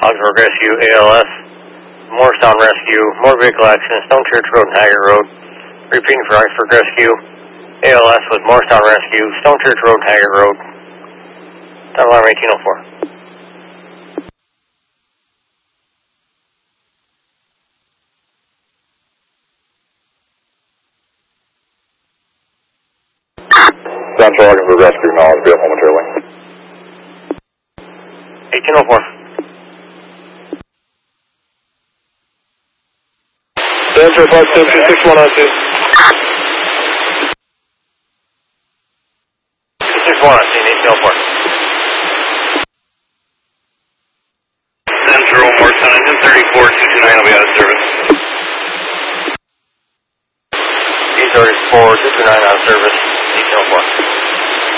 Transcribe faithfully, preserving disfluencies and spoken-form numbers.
Augsburg Rescue, A L S, Morristown Rescue, Motor Vehicle Accident, Stone Church Road and Haggard Road. Repeating for Augsburg Rescue, A L S with Morristown Rescue, Stone Church Road and Haggard Road. Time alarm eighteen oh four. Central Augsburg Rescue, knowledge, be up momentarily. eighteen oh four. Central five seven two six one nine two. six one on scene, eighteen oh four.